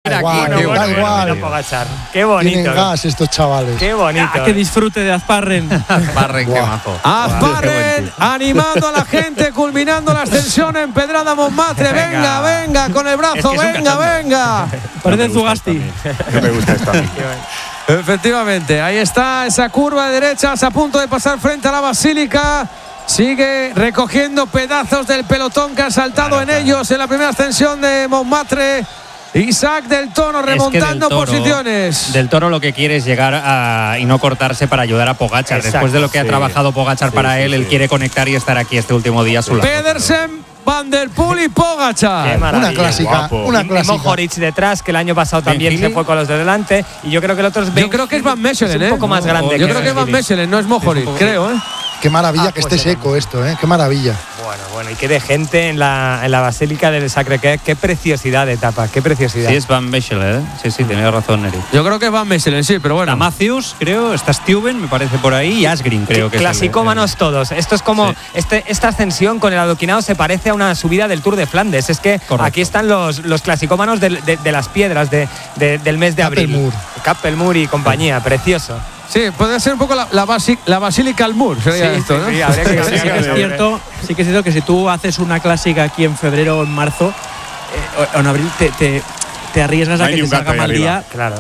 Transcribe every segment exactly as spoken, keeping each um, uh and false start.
viene igual, aquí. da Qué igual. bueno, Igual. Qué bonito. Tienen gas estos chavales. Qué bonito. Ah, que disfrute de Azparren. Azparren, qué mazo. Azparren animando a la gente, culminando la ascensión en Pedrada Montmartre. Venga, venga, venga, con el brazo, Es que es un venga, cachondo. venga. Parece Zugasti. No me gusta esto a mí. Efectivamente, ahí está esa curva de derechas a punto de pasar frente a la Basílica. Sigue recogiendo pedazos del pelotón que ha saltado Claro, en claro. ellos en la primera ascensión de Montmartre. Isaac del Toro remontando Es que Del Toro- posiciones. Del Toro lo que quiere es llegar a, y no cortarse para ayudar a Pogačar. Exacto, Después de lo que ha sí. trabajado Pogačar Sí, para sí, él, sí. él quiere conectar y estar aquí este último día a su lado. Pedersen, Van der Poel y Qué Pogačar. maravilla. Una clásica, guapo. una Y clásica. Mohoric detrás, que el año pasado Ben también Healy. se fue con los de delante. Y yo creo que el otro es Ben Yo creo que es Healy, Van Mechelen, es un ¿eh? poco más grande. Yo que creo que es Van Healy. Mechelen, no es Mohoric, poco- creo, ¿eh? Qué maravilla Ah, que pues esté era. seco esto, ¿eh? Qué maravilla. Bueno, bueno, y qué de gente en la, en la Basílica del Sacré-Cœur. Qué preciosidad de etapa, qué preciosidad. Sí, es Van Mechelen, ¿eh? Sí, sí, tenía razón, Eric. Yo creo que es Van Mechelen, sí, pero bueno. Está Matthews, creo, está Stuyven, me parece por ahí, y Asgreen, creo que es el- Clasicómanos todos. Esto es como Sí. este, esta ascensión con el adoquinado se parece a una subida del Tour de Flandes. Es que Correcto. aquí están los, los clasicómanos del- de, de las piedras de, de- del mes de abril. Kappelmoor. Kappelmoor y compañía, precioso. Sí, puede ser un poco la, la, basi, la Basílica al Mur, sería Sí, esto, sí, ¿no? sí, habría que- Sí, sí que es cierto, sí que es cierto que si tú haces una clásica aquí en febrero o en marzo eh, o en abril te, te, te arriesgas No a hay que ni te un gato salga ahí mal arriba. día Claro.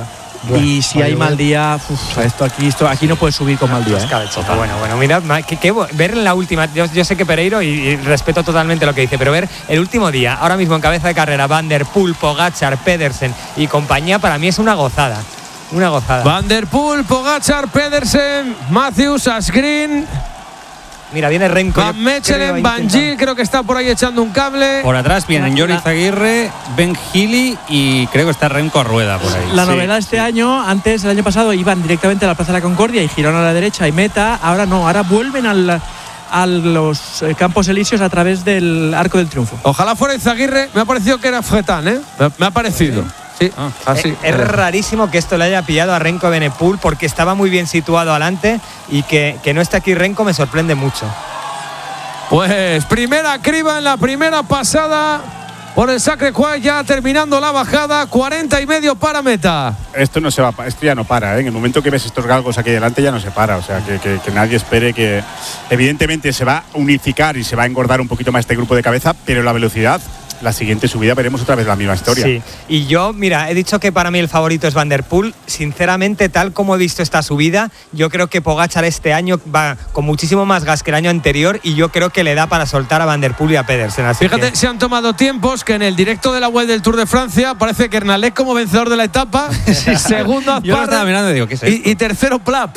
y si va a hay llover. mal día, uf, esto aquí esto aquí no puedes subir con mal día. ¿eh? Escabechito. Bueno, bueno, mirad, ma- que, que bo- ver en la última, yo, yo sé que Pereiro y, y respeto totalmente lo que dice, pero ver el último día, ahora mismo en cabeza de carrera, Van der Poel, Pogačar, Pedersen y compañía, para mí es una gozada. Una gozada. Van der Poel, Pogačar, Pedersen, Matthews, Asgreen, Mira, viene Renko. Van yo creo Mechelen, ahí Van intentando. Gil, creo que está por ahí echando un cable. Por atrás vienen La- Joris Aguirre, Ben Healy y creo que está Renko a rueda por ahí. La Sí, novedad este sí. año, antes el año pasado iban directamente a la Plaza de la Concordia y giraron a la derecha y meta, ahora no, ahora vuelven al, a los eh, Campos Elíseos a través del Arco del Triunfo. Ojalá fuera Izaguirre, me ha parecido que era Fretán, ¿eh? Me, me ha parecido. Sí, Ah. así. Eh, es rarísimo que esto le haya pillado a Renko Benepul porque estaba muy bien situado adelante y que, que no esté aquí Renko me sorprende mucho. Pues primera criba en la primera pasada por el Sacré-Cœur, ya terminando la bajada, cuarenta y medio para meta. Esto no se va, esto ya no para, ¿eh? En el momento que ves estos galgos aquí delante ya no se para, o sea que, que- que nadie espere que, evidentemente se va a unificar y se va a engordar un poquito más este grupo de cabeza, pero la velocidad, la siguiente subida veremos otra vez la misma historia. Sí, y yo, mira, he dicho que para mí el favorito es Van der Poel. Sinceramente, tal como he visto esta subida, yo creo que Pogačar este año va con muchísimo más gas que el año anterior y yo creo que le da para soltar a Van der Poel y a Pedersen. Así Fíjate, que- se han tomado tiempos que en el directo de la web del Tour de Francia aparece Kernalek como vencedor de la etapa, segundo Yo lo estaba Azparren mirando y digo, ¿qué es y, esto? y tercero Plap.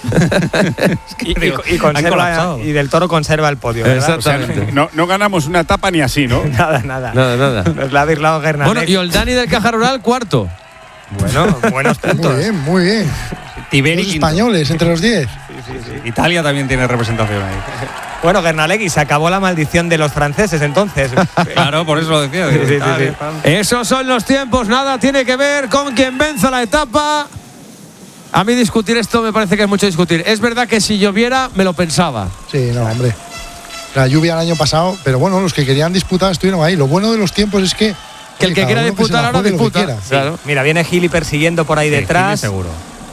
y, y- Digo, y han conserva, colapsado. y del Toro conserva el podio. ¿verdad? O sea, no, no ganamos una etapa ni así, ¿no? Nada, nada. Nada, nada. Nos la ha birlado Gernalek. Bueno, y Oldani del Caja Rural, cuarto. Bueno, buenos puntos. Muy bien, muy bien. Tiberi Los quinto. españoles entre los diez. Italia también tiene representación ahí. Bueno, Gernalek, y se acabó la maldición de los franceses entonces. Claro, por eso lo decía. Sí, sí, sí, Italia, sí. Francia. Esos son los tiempos, nada tiene que ver con quien venza la etapa. A mí discutir esto me parece que es mucho discutir. Es verdad que si lloviera me lo pensaba. Sí, no, hombre. La lluvia el año pasado, pero bueno, los que querían disputar estuvieron ahí. Lo bueno de los tiempos es que. Que el oye, que cada quiera uno se disputar la ahora juegue lo que disputa. quiera. Claro. Mira, viene Gili persiguiendo por ahí Sí, detrás. Gili seguro.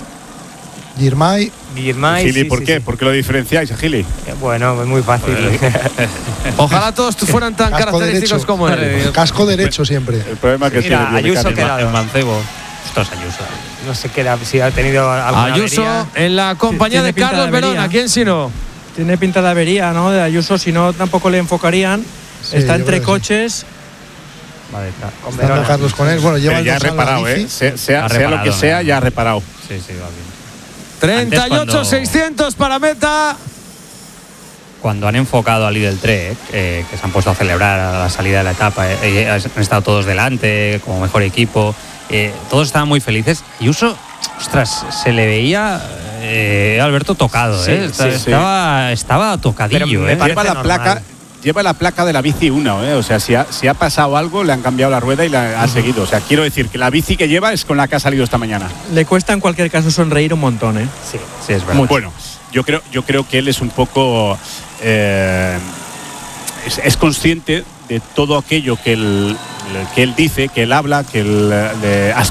Girmay, Guillermay, Gili, sí, ¿por sí, qué? sí. ¿Por qué lo diferenciáis a Gili? Bueno, es muy fácil. Ojalá todos fueran tan casco característicos derecho. como él. Casco derecho siempre. El problema es que Mira, sí, el Ayuso biomecánico. queda- El mancebo. Esto es Ayuso. No sé qué, si ha tenido alguna Ayuso avería. en la compañía Tiene de pinta Carlos de avería. Verona. ¿Quién si no? Tiene pinta de avería, ¿no? De Ayuso, si no tampoco le enfocarían. Sí, Está yo entre creo que sí. coches. Va detrás, con Estando Verona. Carlos con él. Bueno, lleva Pero el ya ha dorsal la reparado, bici. ¿eh? Sea, sea- Ha sea lo que reparado, sea, ¿no? ya ha reparado. Sí, sí, va bien. treinta y ocho Antes cuando- seiscientos para meta. Cuando han enfocado a Lidl Trek, eh, que se han puesto a celebrar a la salida de la etapa, eh, eh, han estado todos delante, como mejor equipo, eh, todos estaban muy felices. Y Uso, ostras, se le veía eh, Alberto tocado, Sí, eh, sí, sí. estaba, estaba tocadillo. Pero me eh. parece Lleva la normal. placa, lleva la placa de la bici uno, ¿eh? O sea, si ha, si ha pasado algo, le han cambiado la rueda y la ha seguido. O sea, quiero decir que la bici que lleva es con la que ha salido esta mañana. Le cuesta en cualquier caso sonreír un montón, ¿eh? Sí. Sí, es verdad. Bueno, yo creo, yo creo que él es un poco eh, es, es consciente de todo aquello que él, que él dice, que él habla, que él eh,